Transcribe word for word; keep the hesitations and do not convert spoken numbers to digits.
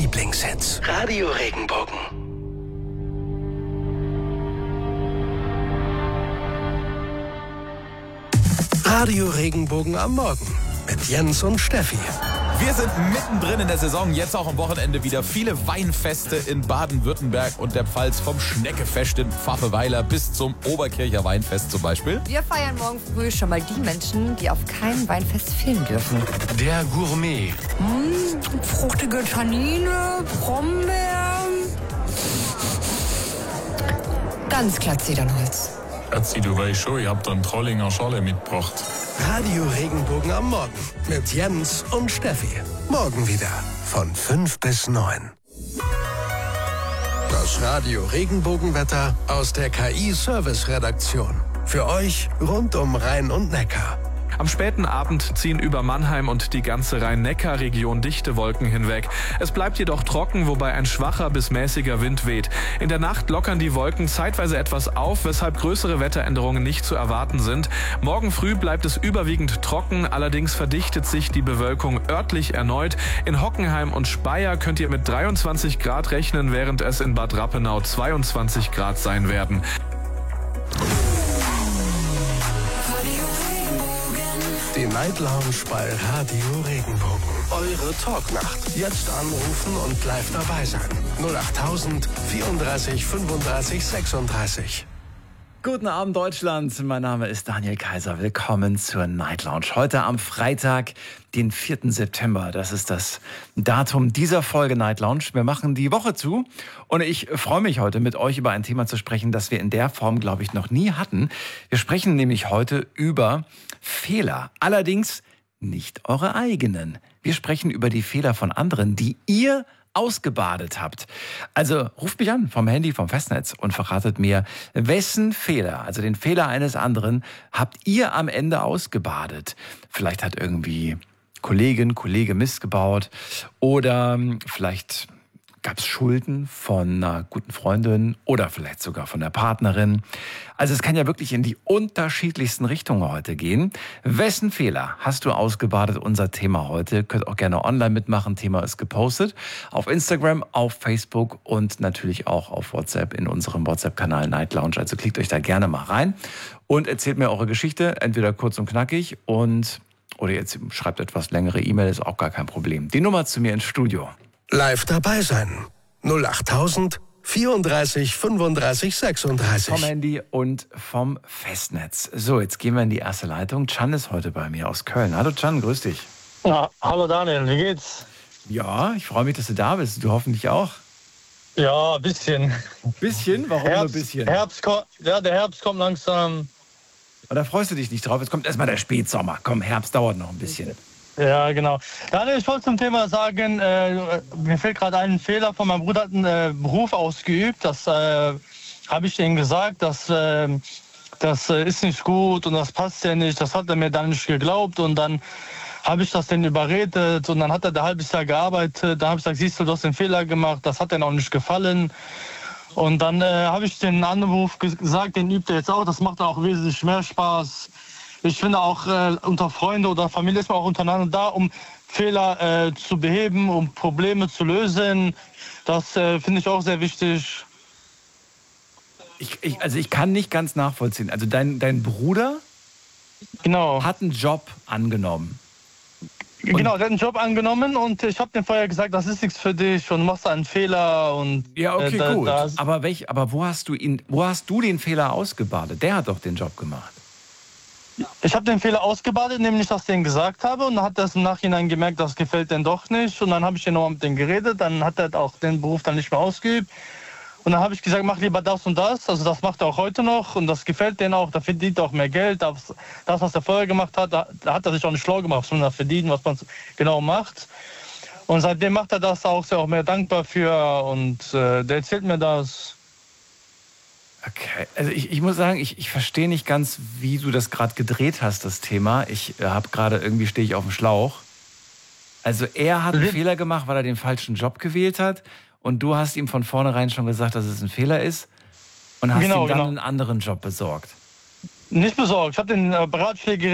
Lieblingshits. Radio Regenbogen. Radio Regenbogen am Morgen mit Jens und Steffi. Wir sind mittendrin in der Saison, jetzt auch am Wochenende wieder viele Weinfeste in Baden-Württemberg und der Pfalz, vom Schneckefest in Pfaffeweiler bis zum Oberkircher Weinfest zum Beispiel. Wir feiern morgen früh schon mal die Menschen, die auf keinem Weinfest fehlen dürfen. Der Gourmet. Mmh, fruchtige Tannine, Brombeeren. Ganz klar Zedernholz. Erzi, du weißt schon, ich hab da einen Trollinger Schorle mitgebracht. Radio Regenbogen am Morgen mit Jens und Steffi. Morgen wieder von fünf bis neun. Das Radio Regenbogenwetter aus der K I-Service-Redaktion. Für euch rund um Rhein und Neckar. Am späten Abend ziehen über Mannheim und die ganze Rhein-Neckar-Region dichte Wolken hinweg. Es bleibt jedoch trocken, wobei ein schwacher bis mäßiger Wind weht. In der Nacht lockern die Wolken zeitweise etwas auf, weshalb größere Wetteränderungen nicht zu erwarten sind. Morgen früh bleibt es überwiegend trocken, allerdings verdichtet sich die Bewölkung örtlich erneut. In Hockenheim und Speyer könnt ihr mit dreiundzwanzig Grad rechnen, während es in Bad Rappenau zweiundzwanzig Grad sein werden. Die Night Lounge bei Radio Regenbogen. Eure Talknacht. Jetzt anrufen und live dabei sein. null achttausend vierunddreißig fünfunddreißig sechsunddreißig. Guten Abend Deutschland, mein Name ist Daniel Kaiser. Willkommen zur Night Lounge. Heute am Freitag, den vierten September. Das ist das Datum dieser Folge Night Lounge. Wir machen die Woche zu und ich freue mich heute mit euch über ein Thema zu sprechen, das wir in der Form, glaube ich, noch nie hatten. Wir sprechen nämlich heute über Fehler, allerdings nicht eure eigenen. Wir sprechen über die Fehler von anderen, die ihr ausgebadet habt. Also ruft mich an vom Handy, vom Festnetz und verratet mir, wessen Fehler, also den Fehler eines anderen, habt ihr am Ende ausgebadet? Vielleicht hat irgendwie Kollegin, Kollege Mist gebaut oder vielleicht gab es Schulden von einer guten Freundin oder vielleicht sogar von der Partnerin. Also es kann ja wirklich in die unterschiedlichsten Richtungen heute gehen. Wessen Fehler hast du ausgebadet? Unser Thema heute. Könnt auch gerne online mitmachen. Thema ist gepostet auf Instagram, auf Facebook und natürlich auch auf WhatsApp in unserem WhatsApp-Kanal Night Lounge. Also klickt euch da gerne mal rein und erzählt mir eure Geschichte, entweder kurz und knackig und oder jetzt schreibt etwas längere E-Mail, ist auch gar kein Problem. Die Nummer zu mir ins Studio. Live dabei sein. null achttausend vierunddreißig fünfunddreißig sechsunddreißig. Vom Handy und vom Festnetz. So, jetzt gehen wir in die erste Leitung. Can ist heute bei mir aus Köln. Hallo Can, grüß dich. Ja, hallo Daniel, wie geht's? Ja, ich freue mich, dass du da bist. Du hoffentlich auch. Ja, ein bisschen. Bisschen? Warum Herbst, nur ein bisschen? Herbst, ja, der Herbst kommt langsam. Oder freust du dich nicht drauf? Jetzt kommt erstmal der Spätsommer. Komm, Herbst dauert noch ein bisschen. Ja, genau. Daniel, ich wollte zum Thema sagen, äh, mir fällt gerade ein Fehler von meinem Bruder, hat einen äh, Beruf ausgeübt. Das äh, habe ich ihm gesagt, dass, äh, das äh, ist nicht gut und das passt ja nicht. Das hat er mir dann nicht geglaubt und dann habe ich das den überredet und dann hat er ein halbes Jahr gearbeitet. Da habe ich gesagt, siehst du, du hast den Fehler gemacht, das hat ihm auch nicht gefallen. Und dann äh, habe ich den anderen Beruf gesagt, den übt er jetzt auch, das macht auch wesentlich mehr Spaß. Ich finde auch äh, unter Freunde oder Familie ist man auch untereinander da, um Fehler äh, zu beheben, um Probleme zu lösen. Das äh, finde ich auch sehr wichtig. Ich, ich, also ich kann nicht ganz nachvollziehen. Also dein, dein Bruder genau. hat einen Job angenommen. Und genau, der hat einen Job angenommen und ich habe dem vorher gesagt, das ist nichts für dich und machst einen Fehler. Und, ja, okay, äh, da, gut. Das, aber, welch, aber wo hast du ihn, wo hast du den Fehler ausgebadet? Der hat doch den Job gemacht. Ich habe den Fehler ausgebadet, nämlich, dass ich den gesagt habe und dann hat er es im Nachhinein gemerkt, das gefällt dem doch nicht und dann habe ich den nochmal mit dem geredet, dann hat er auch den Beruf dann nicht mehr ausgeübt und dann habe ich gesagt, mach lieber das und das, also das macht er auch heute noch und das gefällt denen auch, da verdient er auch mehr Geld, das, das was er vorher gemacht hat, da, da hat er sich auch nicht schlau gemacht, was man da verdient, was man genau macht und seitdem macht er das auch, ist er auch mehr dankbar für und äh, der erzählt mir das. Okay, also ich, ich muss sagen, ich, ich verstehe nicht ganz, wie du das gerade gedreht hast, das Thema. Ich äh, habe gerade, irgendwie stehe ich auf dem Schlauch. Also er hat einen mhm. Fehler gemacht, weil er den falschen Job gewählt hat und du hast ihm von vornherein schon gesagt, dass es ein Fehler ist und hast genau, ihm dann genau. einen anderen Job besorgt. Nicht besorgt, ich habe den äh, Beratschläge